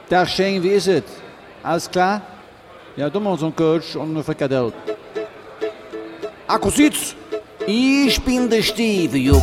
Tag Shane, wie ist es? Alles klar? Ja, du mal so ein Coach und eine Frikadelle. Akkusitz! Ich bin der Steve,